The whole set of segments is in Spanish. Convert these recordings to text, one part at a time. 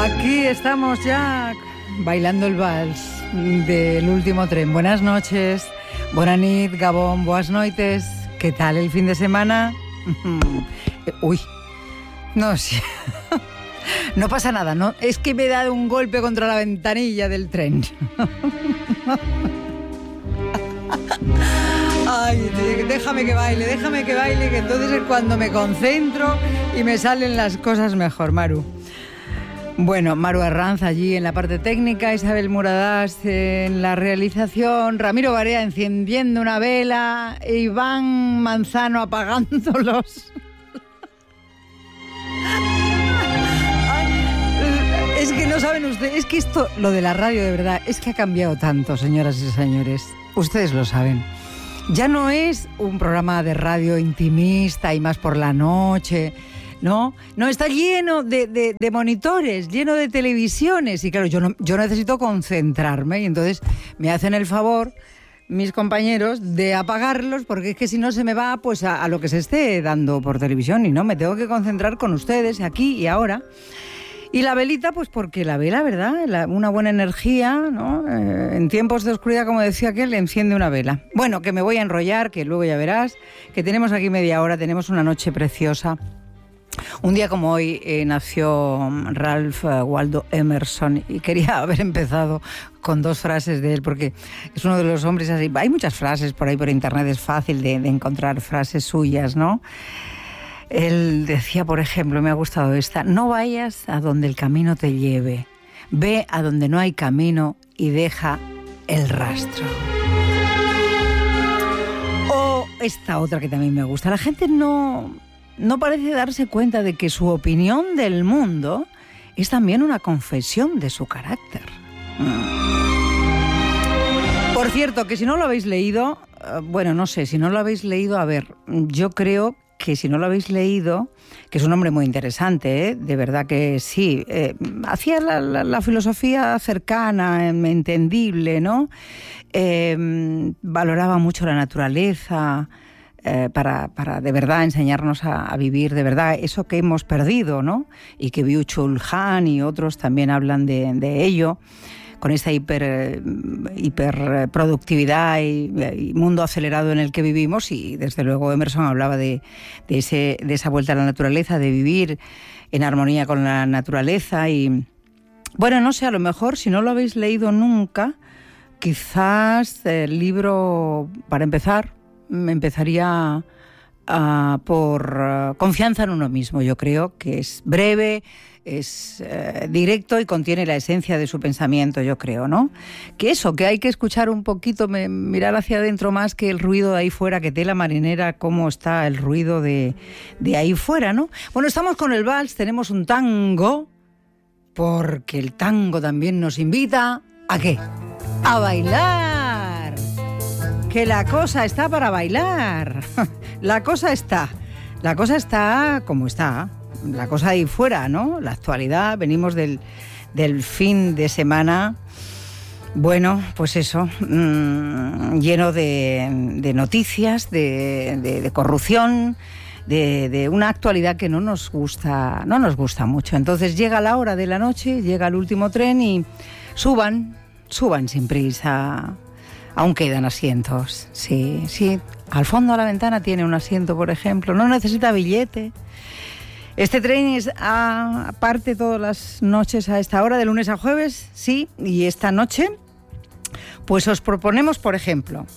Aquí estamos ya bailando el vals del último tren. Buenas noches, bona nit, Gabón, boas noites. ¿Qué tal el fin de semana? Uy, no sé. No pasa nada, ¿no? Es que me he dado un golpe contra la ventanilla del tren. Ay, déjame que baile, que entonces es cuando me concentro y me salen las cosas mejor, Maru. Bueno, Maru Arranz allí en la parte técnica, Isabel Muradas en la realización, Ramiro Barea encendiendo una vela, Iván Manzano apagándolos. Es que no saben ustedes, es que esto, lo de la radio de verdad, es que ha cambiado tanto, señoras y señores. Ustedes lo saben. Ya no es un programa de radio intimista y más por la noche, ¿no? No, está lleno de monitores, lleno de televisiones. Y claro, yo necesito concentrarme y entonces me hacen el favor mis compañeros de apagarlos porque es que si no se me va pues a lo que se esté dando por televisión y no, me tengo que concentrar con ustedes aquí y ahora. Y la velita, pues porque la vela, ¿verdad? Una buena energía, ¿no? En tiempos de oscuridad, como decía aquel, enciende una vela. Bueno, que me voy a enrollar, que luego ya verás, que tenemos aquí media hora, tenemos una noche preciosa. Un día como hoy nació Ralph Waldo Emerson y quería haber empezado con dos frases de él porque es uno de los hombres así. Hay muchas frases por ahí por internet, es fácil de encontrar frases suyas, ¿no? Él decía, por ejemplo, me ha gustado esta: no vayas a donde el camino te lleve, ve a donde no hay camino y deja el rastro. O esta otra que también me gusta: la gente no parece darse cuenta de que su opinión del mundo es también una confesión de su carácter. Por cierto, que si no lo habéis leído, bueno, no sé, si no lo habéis leído, a ver, yo creo que si no lo habéis leído, que es un hombre muy interesante, de verdad que sí, hacía la filosofía cercana, entendible, ¿no? Valoraba mucho la naturaleza para de verdad enseñarnos a vivir de verdad eso que hemos perdido, ¿no? Y que Byung-Chul Han y otros también hablan de ello, con esta hiperproductividad y mundo acelerado en el que vivimos. Y desde luego Emerson hablaba de esa vuelta a la naturaleza, de vivir en armonía con la naturaleza. Y bueno, no sé, a lo mejor si no lo habéis leído nunca, quizás el libro, para empezar, empezaría por Confianza en uno mismo. Yo creo que es breve, es directo y contiene la esencia de su pensamiento, yo creo, ¿no? Que hay que escuchar un poquito, mirar hacia adentro más que el ruido de ahí fuera, que tela marinera, cómo está el ruido de ahí fuera, ¿no? Bueno, estamos con el vals, tenemos un tango, porque el tango también nos invita ¿a qué? ¡A bailar! Que la cosa está para bailar. La cosa está como está. La cosa ahí fuera, ¿no? La actualidad, venimos del fin de semana, bueno, pues eso, lleno de noticias, de corrupción, de una actualidad que no nos gusta mucho. Entonces llega la hora de la noche, llega el último tren y suban sin prisa. Aún quedan asientos, sí. Al fondo de la ventana tiene un asiento, por ejemplo, no necesita billete. Este tren es aparte todas las noches a esta hora, de lunes a jueves, sí, y esta noche pues os proponemos, por ejemplo,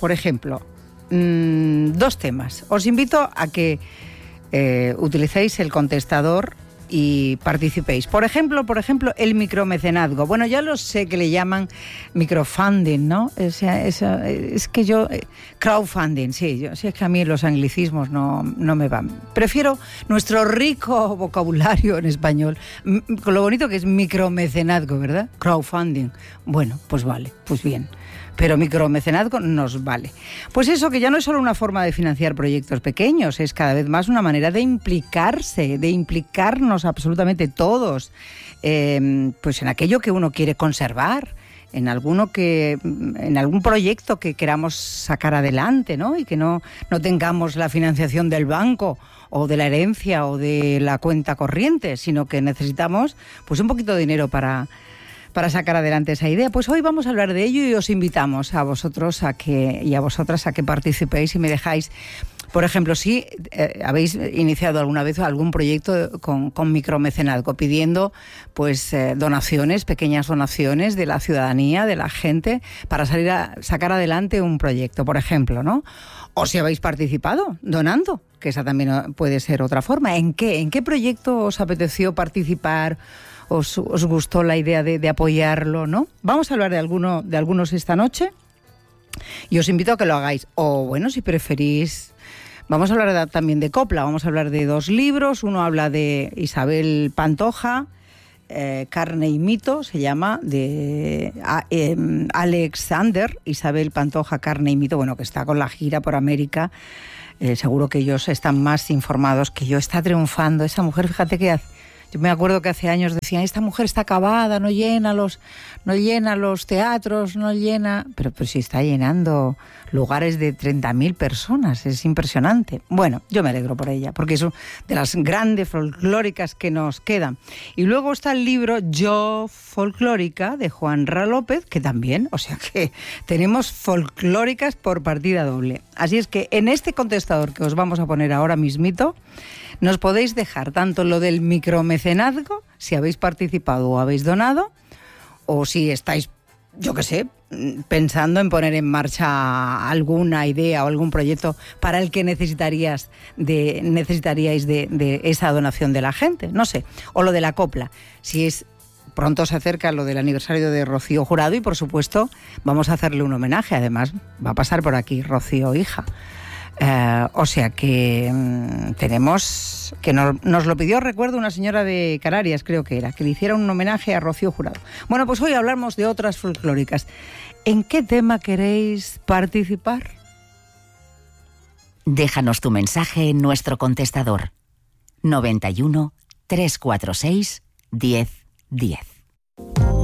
dos temas. Os invito a que utilicéis el contestador y participéis. Por ejemplo, el micromecenazgo. Bueno, ya lo sé que le llaman microfunding, ¿no? Es que yo... crowdfunding, sí. Es que a mí los anglicismos no me van. Prefiero nuestro rico vocabulario en español, con lo bonito que es micromecenazgo, ¿verdad? Crowdfunding. Bueno, pues vale, pues bien. Pero micromecenazgo nos vale. Pues eso, que ya no es solo una forma de financiar proyectos pequeños, es cada vez más una manera de implicarse, de implicarnos absolutamente todos, pues en aquello que uno quiere conservar, en algún proyecto que queramos sacar adelante, ¿no? Y que no tengamos la financiación del banco o de la herencia o de la cuenta corriente, sino que necesitamos pues un poquito de dinero para sacar adelante esa idea. Pues hoy vamos a hablar de ello y os invitamos a vosotros y a vosotras a que participéis y me dejáis. Por ejemplo, si habéis iniciado alguna vez algún proyecto con micromecenazgo, pidiendo pues donaciones, pequeñas donaciones de la ciudadanía, de la gente, para sacar adelante un proyecto, por ejemplo, ¿no? O si habéis participado donando, que esa también puede ser otra forma. ¿En qué proyecto os apeteció participar? ¿Os gustó la idea de apoyarlo, no? Vamos a hablar de algunos esta noche y os invito a que lo hagáis. O bueno, si preferís, vamos a hablar también de copla. Vamos a hablar de 2 libros. Uno habla de Isabel Pantoja, Carne y mito, se llama, de Alexander. Isabel Pantoja, Carne y mito, bueno, que está con la gira por América. Seguro que ellos están más informados que yo. Está triunfando. Esa mujer, fíjate que yo me acuerdo que hace años decían, esta mujer está acabada, no llena los teatros, pero sí está llenando lugares de 30.000 personas, es impresionante. Bueno, yo me alegro por ella, porque es una de las grandes folclóricas que nos quedan. Y luego está el libro Yo Folclórica, de Juan Ra López, que también, o sea que tenemos folclóricas por partida doble. Así es que en este contestador que os vamos a poner ahora mismito, nos podéis dejar tanto lo del micromecenazgo, si habéis participado o habéis donado, o si estáis, yo qué sé, pensando en poner en marcha alguna idea o algún proyecto para el que necesitaríais de esa donación de la gente, no sé, o lo de la copla, si es. Pronto se acerca lo del aniversario de Rocío Jurado y por supuesto vamos a hacerle un homenaje, además va a pasar por aquí Rocío hija. O sea que tenemos, que nos lo pidió, recuerdo, una señora de Canarias, creo que era, que le hiciera un homenaje a Rocío Jurado. Bueno, pues hoy hablamos de otras folclóricas. ¿En qué tema queréis participar? Déjanos tu mensaje en nuestro contestador 91 346 1010.